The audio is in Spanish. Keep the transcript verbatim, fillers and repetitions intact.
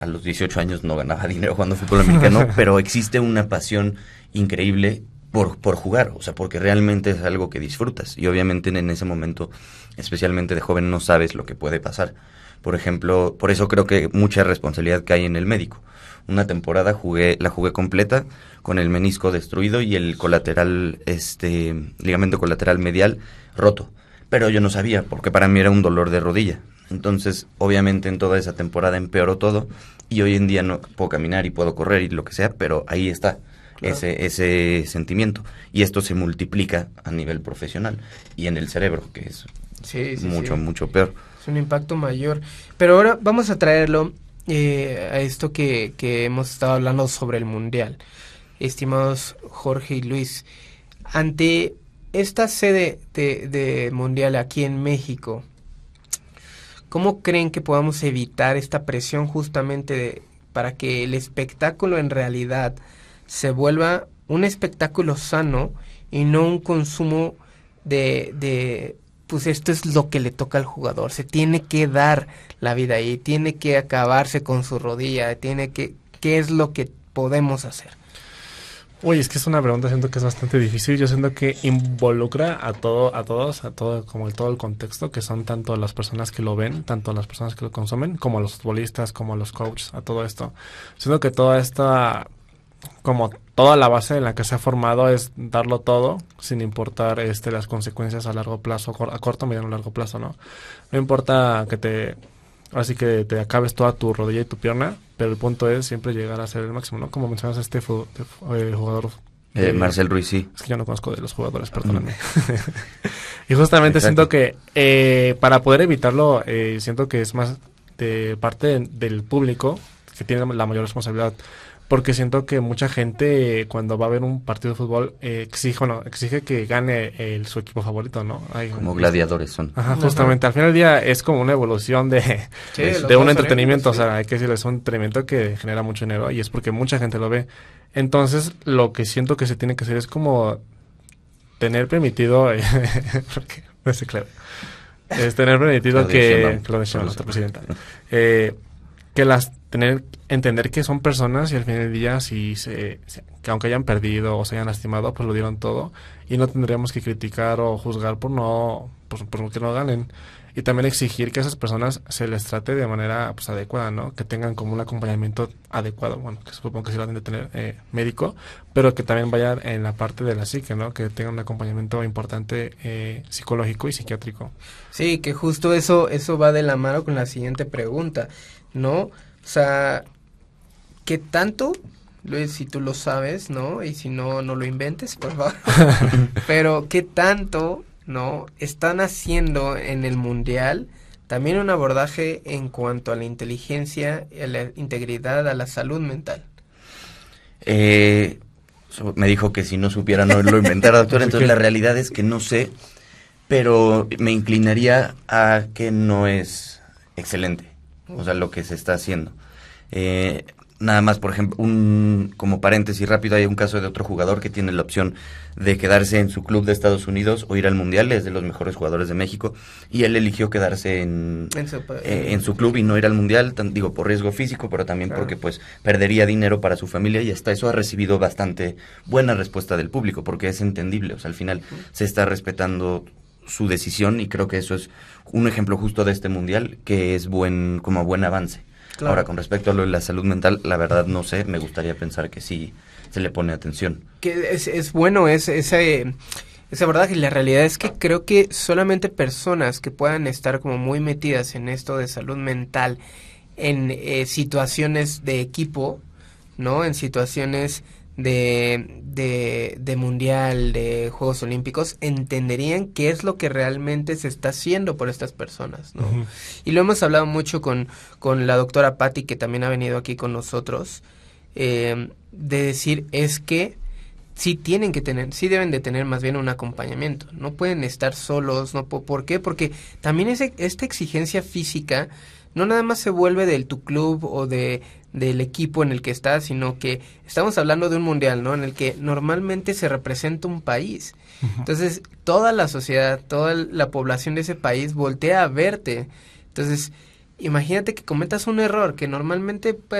a los dieciocho años no ganaba dinero jugando fútbol americano, pero existe una pasión increíble por, por jugar, o sea, porque realmente es algo que disfrutas. Y obviamente en ese momento, especialmente de joven, no sabes lo que puede pasar. Por ejemplo, por eso creo que mucha responsabilidad cae en el médico. Una temporada jugué, la jugué completa con el menisco destruido y el colateral, este, ligamento colateral medial roto. Pero yo no sabía, porque para mí era un dolor de rodilla. Entonces, obviamente en toda esa temporada empeoró todo y hoy en día no puedo caminar y puedo correr y lo que sea, pero ahí está. Claro. ese ese sentimiento. Y esto se multiplica a nivel profesional y en el cerebro, que es sí, sí, mucho, sí. mucho peor. Es un impacto mayor. Pero ahora vamos a traerlo eh, a esto que, que hemos estado hablando sobre el Mundial. Estimados Jorge y Luis, ante esta sede de, de Mundial aquí en México, ¿cómo creen que podamos evitar esta presión justamente de, para que el espectáculo en realidad se vuelva un espectáculo sano y no un consumo de, de, pues esto es lo que le toca al jugador, se tiene que dar la vida ahí, tiene que acabarse con su rodilla, tiene que, ¿qué es lo que podemos hacer? Oye, es que es una pregunta, siento que es bastante difícil. Yo siento que involucra a todo, a todos, a todo, como el, todo el contexto, que son tanto las personas que lo ven, tanto las personas que lo consumen, como a los futbolistas, como a los coaches, a todo esto. Siento que toda esta, como toda la base en la que se ha formado es darlo todo, sin importar este las consecuencias a largo plazo, a corto, mediano o largo plazo, ¿no? No importa que te... Así que te acabes toda tu rodilla y tu pierna, pero el punto es siempre llegar a ser el máximo, ¿no? Como mencionas a este fu- eh, jugador... Eh, Marcel Ruiz, sí. Es que yo no conozco de los jugadores, perdóname. Y justamente Exacto. siento que eh, para poder evitarlo, eh, siento que es más de parte de, del público que tiene la mayor responsabilidad. Porque siento que mucha gente eh, cuando va a ver un partido de fútbol eh, exige, bueno, exige que gane el, su equipo favorito, ¿no? Hay, Como gladiadores son. Ajá, justamente. Al final del día es como una evolución de, Sí, de, los de un Juegos entretenimiento. Olímpicos, O sea, hay que decirlo, es un entretenimiento que genera mucho dinero y es porque mucha gente lo ve. Entonces, lo que siento que se tiene que hacer es como tener permitido, eh, porque no sé, claro, es tener permitido que, que lo decía nuestra presidenta, eh, que las tener entender que son personas y al final del día si se, se que aunque hayan perdido o se hayan lastimado pues lo dieron todo y no tendríamos que criticar o juzgar por no por, por que no ganen y también exigir que a esas personas se les trate de manera pues adecuada, ¿no? Que tengan como un acompañamiento adecuado, bueno, que supongo que sí lo han de tener eh, médico, pero que también vaya en la parte de la psique, ¿no? Que tengan un acompañamiento importante eh, psicológico y psiquiátrico. Sí, que justo eso eso va de la mano con la siguiente pregunta, ¿no? O sea, ¿qué tanto, Luis, si tú lo sabes, ¿no? Y si no, no lo inventes, por favor. Pero, ¿qué tanto, ¿no? Están haciendo en el Mundial también un abordaje en cuanto a la inteligencia, a la integridad, a la salud mental? Eh, me dijo que si no supiera no lo inventara, doctor. Entonces la realidad es que no sé, pero me inclinaría a que no es excelente. O sea, lo que se está haciendo. Eh, nada más, por ejemplo, un como paréntesis rápido, hay un caso de otro jugador que tiene la opción de quedarse en su club de Estados Unidos o ir al Mundial, es de los mejores jugadores de México, y él eligió quedarse en, En su, eh, en su club y no ir al Mundial, tan, digo, por riesgo físico, pero también claro. porque pues perdería dinero para su familia y hasta eso ha recibido bastante buena respuesta del público, porque es entendible, o sea, al final uh-huh. se está respetando su decisión y creo que eso es un ejemplo justo de este Mundial que es buen como buen avance. Claro. Ahora, con respecto a lo de la salud mental, la verdad no sé, me gustaría pensar que sí se le pone atención. Que es, es bueno es, ese, esa verdad y la realidad es que creo que solamente personas que puedan estar como muy metidas en esto de salud mental, en eh, situaciones de equipo, ¿no? En situaciones de, de, de mundial, de Juegos Olímpicos, entenderían qué es lo que realmente se está haciendo por estas personas, ¿no? Uh-huh. Y lo hemos hablado mucho con, con la doctora Patti, que también ha venido aquí con nosotros, eh, de decir, es que sí tienen que tener, sí deben de tener más bien un acompañamiento, no pueden estar solos, no ¿por qué? Porque también ese, esta exigencia física no nada más se vuelve del tu club o de del equipo en el que estás, sino que estamos hablando de un mundial, ¿no? En el que normalmente se representa un país. Uh-huh. Entonces, toda la sociedad, toda la población de ese país voltea a verte. Entonces, imagínate que cometas un error que normalmente